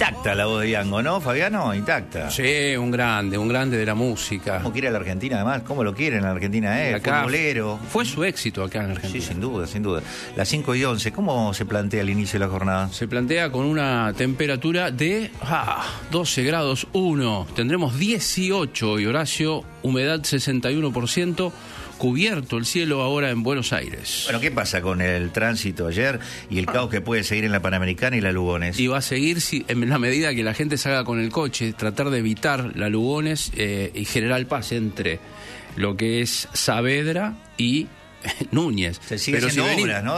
Intacta la voz de Diango, ¿no, Fabiano? Intacta. Sí, un grande de la música. ¿Cómo quiere a la Argentina, además? ¿Cómo lo quieren en la Argentina? Futbolero. Fue su éxito acá en Argentina. Sí, sin duda, sin duda. Las 5:11, ¿cómo se plantea el inicio de la jornada? Se plantea con una temperatura de 12 grados 1. Tendremos 18 hoy, Horacio, humedad 61%. Cubierto el cielo ahora en Buenos Aires. Bueno, ¿qué pasa con el tránsito ayer y el caos que puede seguir en la Panamericana y la Lugones? Y va a seguir en la medida que la gente salga con el coche, tratar de evitar la Lugones y General Paz entre lo que es Saavedra y Núñez. Se sigue haciendo obras, ¿no?